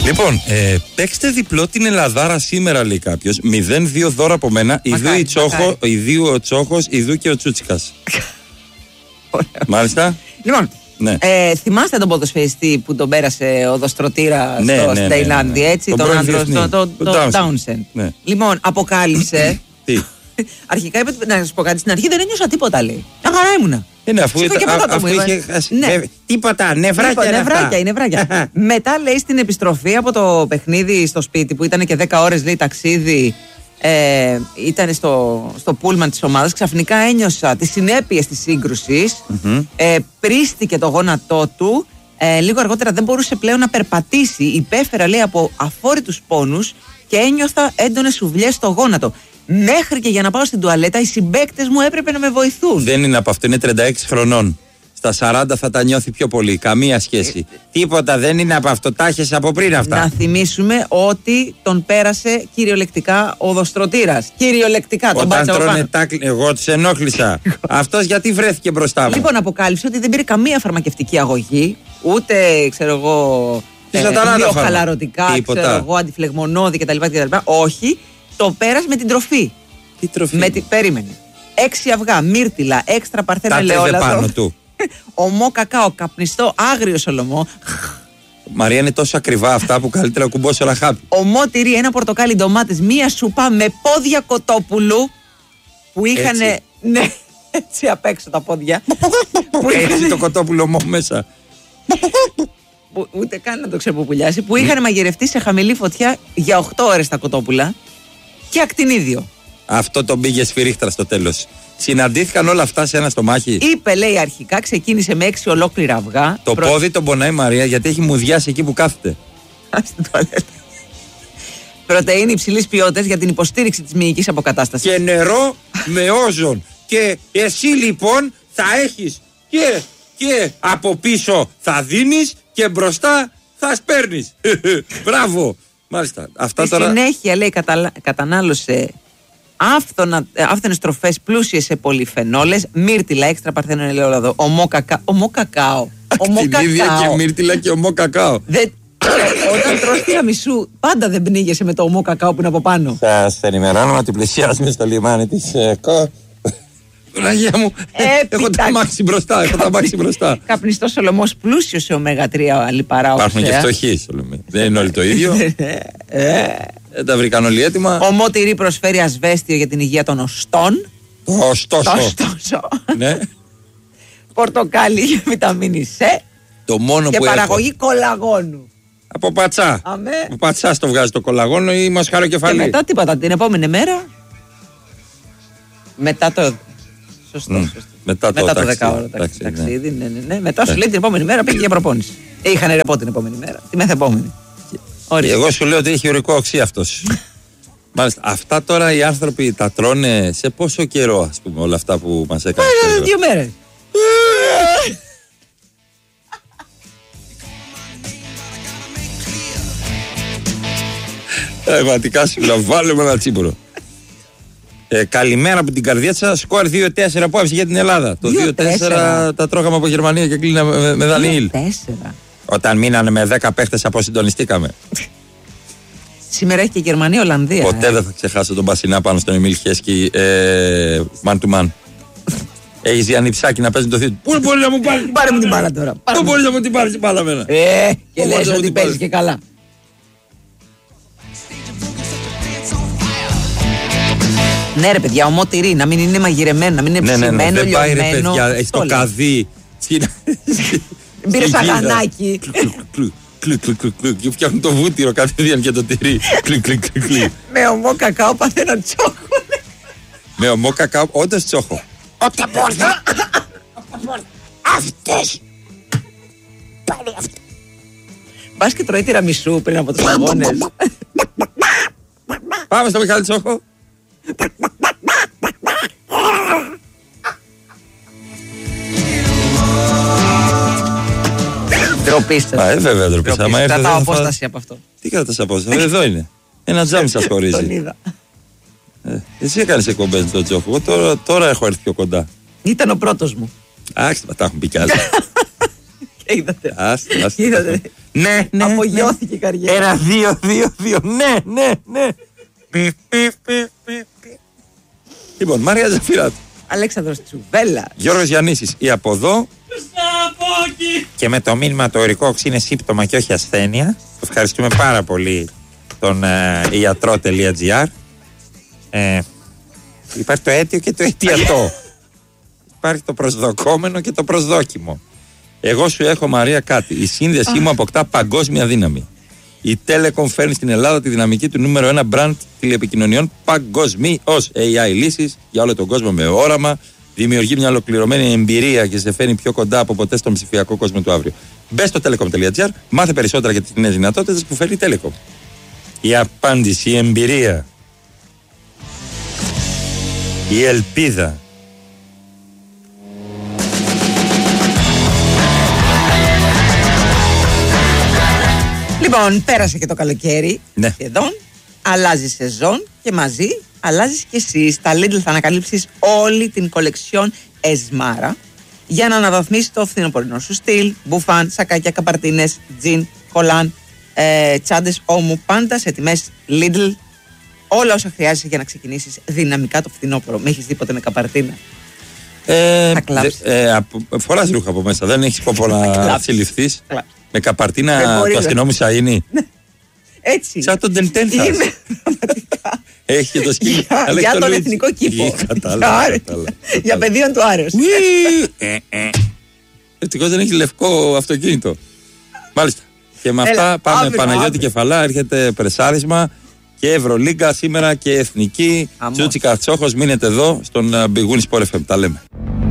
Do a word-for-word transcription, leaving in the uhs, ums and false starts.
Λοιπόν, ε, παίξτε διπλό την Ελλαδάρα σήμερα, λέει κάποιος. μηδέν δύο δώρα από μένα. Ιδού η Τσόχο, ιδού ο Τσόχος, ιδού και ο Τσούτσικας. Μάλιστα. Λοιπόν, ναι. ε, θυμάστε τον ποδοσφαιριστή που τον πέρασε ο Δοστρωτήρα ναι, στο ναι, ναι, Ταϊλάνδη, ναι, ναι. έτσι, τον, τον άντρο, το, το, το, το Townsend. Ναι. Λοιπόν, αποκάλυψε. Τι. Αρχικά είπε, να σα πω κάτι, στην αρχή δεν ένιωσα τίποτα, λέει. Μια χαρά ήμουνα. Είναι αφού, ήταν, α, αφού είχε χάσει. Ναι. Ε, τίποτα, νευράκια. Νευράκια, νευράκια. Μετά, λέει, στην επιστροφή από το παιχνίδι στο σπίτι που ήταν και δέκα ώρες, λέει, ταξίδι. Ε, ήταν στο, στο πούλμαν της ομάδας. Ξαφνικά ένιωσα τις συνέπειες της σύγκρουσης. Mm-hmm. Ε, πρίστηκε το γόνατό του. Ε, λίγο αργότερα δεν μπορούσε πλέον να περπατήσει. Υπέφερα, λέει, από αφόρητους πόνους και ένιωθα έντονες σουβλιές στο γόνατο. Μέχρι και για να πάω στην τουαλέτα, οι συμπαίκτες μου έπρεπε να με βοηθούν. Δεν είναι από αυτό, είναι τριάντα έξι χρονών. Στα σαράντα θα τα νιώθει πιο πολύ. Καμία σχέση. Ε, Τίποτα, δεν είναι από αυτό. Τα έχεις από πριν αυτά. Να θυμίσουμε ότι τον πέρασε κυριολεκτικά ο Δοστρωτήρας. Κυριολεκτικά τον πάτσα. Όταν τρώνε τάκλι, εγώ τους ενόχλησα. Αυτός γιατί βρέθηκε μπροστά μου. Λοιπόν, αποκάλυψε ότι δεν πήρε καμία φαρμακευτική αγωγή, ούτε ξέρω εγώ. Βιοχαλαρωτικά, ξέρω εγώ, αντιφλεγμονώδη κτλ. κτλ. Όχι. Το πέρασε με την τροφή. Τι τροφή? Με τη... Περίμενε. Έξι αυγά, μύρτιλα, έξτρα παρθένα ελαιόλαδο. Πάνω του. Ομό κακάο, καπνιστό, άγριο σολομό. Μαρία, είναι τόσο ακριβά αυτά που καλύτερα κουμπώσει όλα χάπι. Ομό τυρί, ένα πορτοκάλι ντομάτες, μία σούπα με πόδια κοτόπουλου που είχαν. Ναι, έτσι απ' έξω τα πόδια. Που έχει το κοτόπουλο ομό μέσα. Που, ούτε καν να το ξεποπουλιάσει. Που είχαν μαγειρευτεί σε χαμηλή φωτιά για οκτώ ώρες τα κοτόπουλα. Και ακτινίδιο. Αυτό τον πήγε σφυρίχτρα στο τέλος. Συναντήθηκαν όλα αυτά σε ένα στομάχι. Είπε, λέει, αρχικά ξεκίνησε με έξι ολόκληρα αυγά. Το προ... πόδι τον πονάει η Μαρία γιατί έχει μουδιάσει εκεί που κάθεται. Στην τουαλέτα. Πρωτεΐνη υψηλής ποιότητας για την υποστήριξη της μυϊκής αποκατάστασης. Και νερό με όζον. Και εσύ λοιπόν θα έχεις και, και από πίσω θα δίνεις και μπροστά θα σπέρνεις. Μπράβο. Μάλιστα. Αυτά Στη τώρα... συνέχεια, λέει, κατα... κατανάλωσε άφθονα, άφθονες τροφές πλούσιες σε πολυφενόλες, μύρτιλα, έξτρα παρθένο ελαιόλαδο, ομό, κακα... ομό κακάο. Ακτινίδια και μύρτιλα και ομό κακάο. Δεν... Όταν τρως τυραμισού, πάντα δεν πνίγεσαι με το ομό κακάο που είναι από πάνω. Σας ενημερώνω ότι πλησιάζουμε στο λιμάνι της ΕΚΟ. Παναγία μου, έχω τα μάξι μπροστά, έχω τα μάξι μπροστά. Καπνιστός σολομός πλούσιος σε ωμέγα τρία λιπαρά οξέα. Υπάρχουν και φτωχοί σολομοί. Δεν είναι όλοι το ίδιο. Δεν τα βρήκαν όλοι έτοιμα. Ομό τυρί προσφέρει ασβέστιο για την υγεία των οστών. Ωστόσο. Ωστόσο. Ναι. Πορτοκάλι για βιταμίνη C. Το μόνο και που παραγωγή έχω. Κολαγόνου. Από πατσά. Αμέ. Από πατσά το βγάζει το κολαγόνο ή μασχαροκεφαλή. Και μετά τίποτα, την επόμενη μέρα. Μετά το. Σωστό, Mm. σωστό. Μετά το, μετά το ταξίδι, δεκάωρο ταξίδι, ταξίδι. Ναι. Ναι, ναι, ναι. Μετά σου λέει την επόμενη μέρα πήγε για προπόνηση. Ε, είχαν ρεπό την επόμενη μέρα. Τη μεθεπόμενη. Εγώ σου λέω ότι έχει ορικό οξύ αυτός. Μάλιστα. Αυτά τώρα οι άνθρωποι τα τρώνε σε πόσο καιρό, ας πούμε, όλα αυτά που μας έκανε. Ε, δύο μέρες. Πραγματικά σου λέω, βάλε με ένα τσίπουρο. Ε, καλημέρα από την καρδιά σας. Σκορ δύο τέσσερα που άφησε για την Ελλάδα. Το δύο τέσσερα τα τρώγαμε από Γερμανία και κλείναμε με, με Δανιήλ. δύο τέσσερα. Όταν μείνανε με δέκα παίχτες αποσυντονιστήκαμε. Σήμερα έχει και Γερμανία, Ολλανδία. Ποτέ ε. δεν θα ξεχάσω τον Πασινά πάνω στον Εμίλ Χέσκι ε, man to man. Έχεις δει ανιψάκι να παίζει το θείο του. Πού μπορεί να μου πάρει. Πάρε μου την μπάλα τώρα. Πού μπορεί να μου την πάρει την μπάλα μένα. Ε, και λες ότι παίζει και καλά. Ναι, ρε παιδιά, ομό τυρί, να μην είναι μαγειρεμένο, να μην είναι ψημένο, ναι, ναι, ναι. Δεν πάει, ρε λιωμένο. παιδιά, έχει το καδί. Μπήρε σαγανάκι. Κλουκ, κλουκ, κλουκ, κλουκ. Και φτιάχνουν το βούτυρο κατευθείαν και το τυρί. Κλουκ, κλουκ, κλουκ. Με ομό κακάο παθαίνω τσόχο. Με ομό κακάο, όντως τσόχο. Όποια πόρτα. Αυτές. Πάλι αυτές. Πας και τρώει τυραμισού πριν από τους αγώνες. Πάμε στο Μιχάλη Τσόχο. Ντροπή σας. Α, ε, βέβαια ντροπή σας. Κρατάω απόσταση από αυτό. Τι κρατάς απόσταση, εδώ είναι. Ένα τζάμι σας χωρίζει. Τον είδα. Ε, εσύ έκανες εκπομπές με τον Τσόχο. Εγώ τώρα, τώρα έχω έρθει πιο κοντά. Ήταν ο πρώτος μου. Άξτε, τα έχουν πει κι άλλοι. Και είδατε. Άστε, άστε. Είδατε. Ναι, ναι. Απογειώθηκε ναι. η καριέρα. Ένα, δύο, δύο, δύο. Ναι, ναι, ναι. Πι, πι, πι, πι, πι. Λοιπόν, Μάρια Ζαφυράτου. Αλέξανδρος Τσουβέλλας. Γιώργος Γιαννήσης. Η από εδώ. Και με το μήνυμα το ορικό είναι σύμπτωμα και όχι ασθένεια. Ευχαριστούμε πάρα πολύ τον ε, ιατρό.gr. Ε, υπάρχει το αίτιο και το αιτιατό. Υπάρχει το προσδοκόμενο και το προσδόκιμο. Εγώ σου έχω, Μαρία, κάτι. Η σύνδεσή μου αποκτά παγκόσμια δύναμη. Η Telecom φέρνει στην Ελλάδα τη δυναμική του νούμερο ένα brand τηλεπικοινωνιών παγκοσμίως. έι άι λύσεις για όλο τον κόσμο με όραμα. Δημιουργεί μια ολοκληρωμένη εμπειρία και σε φέρνει πιο κοντά από ποτέ στον ψηφιακό κόσμο του αύριο. Μπες στο telecom.gr, μάθε περισσότερα για τις νέες δυνατότητες που φέρει η Telecom. Η απάντηση, η εμπειρία, η ελπίδα. Λοιπόν, πέρασε και το καλοκαίρι. Ναι. Σχεδόν. Αλλάζει σεζόν και μαζί αλλάζεις και εσύ. Στα Lidl θα ανακαλύψεις όλη την κολεξιόν Εσμάρα για να αναβαθμίσεις το φθινοπορεινό σου στυλ. Μπουφάν, σακάκια, καπαρτίνες, τζιν, κολάν, ε, τσάντες, όμου, πάντα σε τιμές Lidl. Όλα όσα χρειάζεσαι για να ξεκινήσεις δυναμικά το φθινόπωρο. Με έχεις δει ποτέ με καπαρτίνα? Ε, Θα κλάψεις. ε, ε, φοράς ρούχα από μέσα, δεν έχεις σκοπό να συλληφθείς. Με καπαρτίνα του αστυνόμησα είναι. Έτσι. Σαν τον Τεντένθας. Είμαι πραγματικά. Έχει και το σκύλο. Για, για τον Λουίτζι. Εθνικό κήπο. Κατάλαβα. Για παιδείον του Άρεος. Ευτυχώς δεν έχει λευκό αυτοκίνητο. Μάλιστα. Και με αυτά Έλα, πάμε αύριο, Παναγιώτη αύριο. Κεφαλά. Έρχεται πρεσάρισμα και Ευρωλίγκα σήμερα και Εθνική. Αμώς. Τσούτσι Καρτσόχος. Μείνετε εδώ στον Big Win Sport εφ εμ. Τα λέμε.